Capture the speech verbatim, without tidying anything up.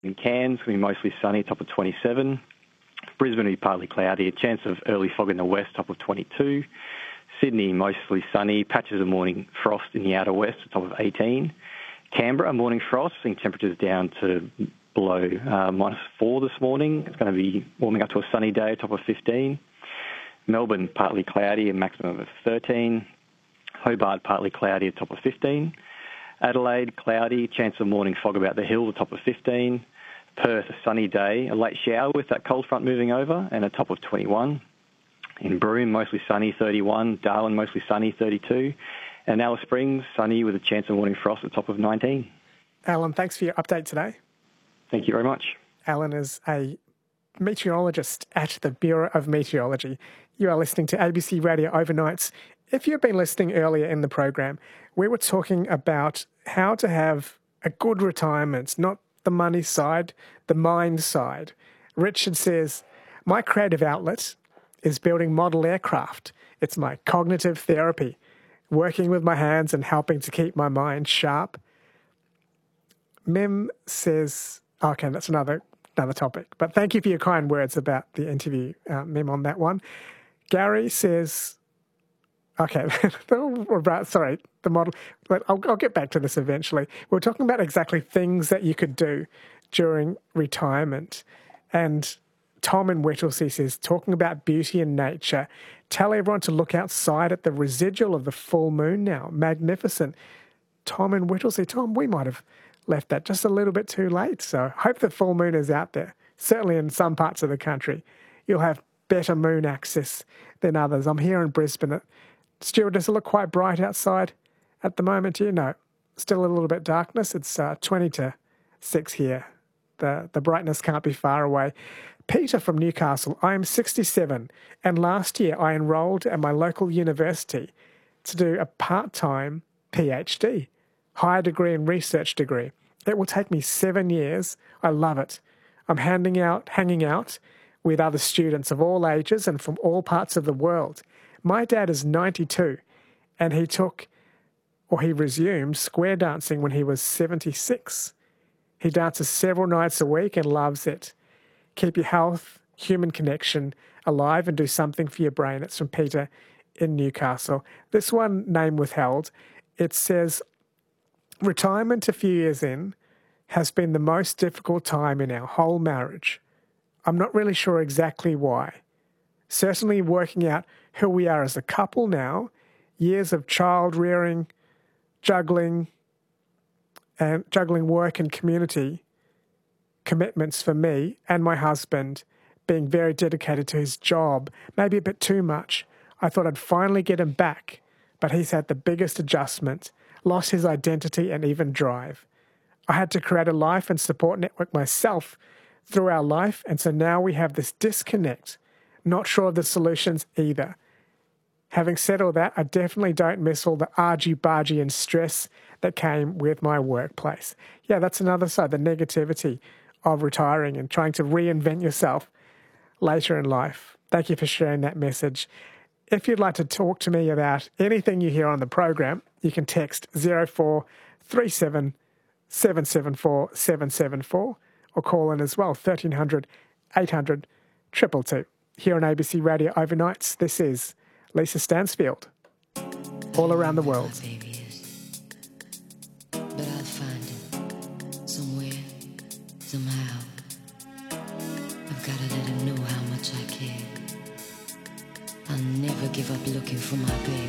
In Cairns, will be mostly sunny, top of twenty-seven. Brisbane will be partly cloudy, a chance of early fog in the west, top of twenty-two. Sydney, mostly sunny, patches of morning frost in the outer west, top of eighteen. Canberra, morning frost, seeing temperatures down to below uh, minus four this morning. It's going to be warming up to a sunny day, top of fifteen. Melbourne, partly cloudy, a maximum of thirteen. Hobart, partly cloudy, a top of fifteen. Adelaide, cloudy, chance of morning fog about the hill, a top of fifteen. Perth, a sunny day, a late shower with that cold front moving over, and a top of twenty-one. In Broome, mostly sunny, thirty-one. Darwin, mostly sunny, thirty-two. And Alice Springs, sunny with a chance of morning frost at the top of nineteen. Alan, thanks for your update today. Thank you very much. Alan is a meteorologist at the Bureau of Meteorology. You are listening to A B C Radio Overnights. If you've been listening earlier in the program, we were talking about how to have a good retirement, not the money side, the mind side. Richard says, my creative outlet is building model aircraft. It's my cognitive therapy, working with my hands and helping to keep my mind sharp. Mem says, okay, that's another another topic. But thank you for your kind words about the interview, uh, Mem, on that one. Gary says, okay, sorry, the model, but I'll, I'll get back to this eventually. We're talking about exactly things that you could do during retirement. And Tom in Whittlesea says, talking about beauty and nature, tell everyone to look outside at the residual of the full moon now. Magnificent. Tom in Whittlesea. Tom, we might have left that just a little bit too late. So hope the full moon is out there. Certainly in some parts of the country, you'll have better moon access than others. I'm here in Brisbane. Stuart, does it look quite bright outside at the moment? You know, still a little bit darkness. It's uh, twenty to six here. The, the brightness can't be far away. Peter from Newcastle, I am sixty-seven, and last year I enrolled at my local university to do a part-time PhD, higher degree and research degree. It will take me seven years. I love it. I'm handing out, hanging out with other students of all ages and from all parts of the world. My dad is ninety-two, and he took, or he resumed, square dancing when he was seventy-six. He dances several nights a week and loves it. Keep your health, human connection alive and do something for your brain. It's from Peter in Newcastle. This one, name withheld. It says, retirement a few years in has been the most difficult time in our whole marriage. I'm not really sure exactly why. Certainly working out who we are as a couple now, years of child rearing, juggling, and juggling work and community commitments for me and my husband, being very dedicated to his job, maybe a bit too much. I thought I'd finally get him back, but he's had the biggest adjustment, lost his identity and even drive. I had to create a life and support network myself through our life, and so now we have this disconnect. Not sure of the solutions either. Having said all that, I definitely don't miss all the argy-bargy and stress that came with my workplace. Yeah, that's another side, the negativity of retiring and trying to reinvent yourself later in life. Thank you for sharing that message. If you'd like to talk to me about anything you hear on the program, you can text zero four three seven, seven seven four, seven seven four or call in as well, thirteen hundred, eight hundred, two two two. Here on A B C Radio Overnights, this is Lisa Stansfield, all around the world. But I'll find him somewhere, somehow. I've got to let him know how much I care. I'll never give up looking for my baby.